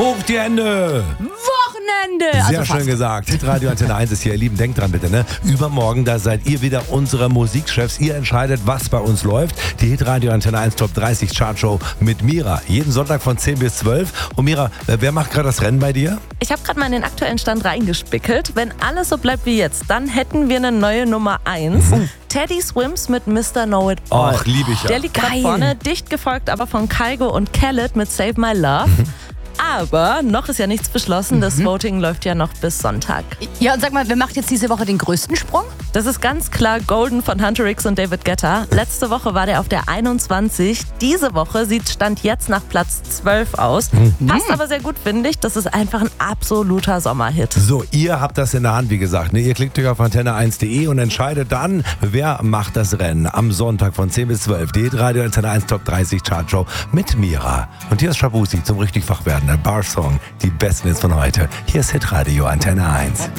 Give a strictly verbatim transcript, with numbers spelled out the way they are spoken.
Hoch die Hände! Wochenende! Sehr also schön gesagt. Hitradio Antenne eins ist hier, ihr Lieben. Denkt dran bitte, ne? Übermorgen, da seid ihr wieder unsere Musikchefs. Ihr entscheidet, was bei uns läuft. Die Hitradio Antenne eins Top dreißig Chartshow mit Mira. Jeden Sonntag von zehn bis zwölf. Und Mira, wer macht gerade das Rennen bei dir? Ich habe gerade mal in den aktuellen Stand reingespickelt. Wenn alles so bleibt wie jetzt, dann hätten wir eine neue Nummer eins. Mhm. Teddy Swims mit Mister Know It All. Ach, liebe ich ja. Der liegt gerade vorne, dicht gefolgt aber von Kygo und Khaled mit Save My Love. Mhm. Aber noch ist ja nichts beschlossen. Das mhm. Voting läuft ja noch bis Sonntag. Ja, und sag mal, wer macht jetzt diese Woche den größten Sprung? Das ist ganz klar Golden von Hunter X und David Guetta. Letzte Woche war der auf der einundzwanzig. Diese Woche sieht Stand jetzt nach Platz zwölf aus. Mhm. Passt aber sehr gut, finde ich. Das ist einfach ein absoluter Sommerhit. So, ihr habt das in der Hand, wie gesagt. Ne? Ihr klickt euch auf antenne eins punkt de und entscheidet dann, wer macht das Rennen. Am Sonntag von zehn bis zwölf. Die Hitradio Antenne eins Top dreißig Chartshow mit Mira. Und hier ist Shabuzi zum richtig Fachwerden. Der Bar-Song. Die besten ist von heute. Hier ist Hitradio Antenne eins.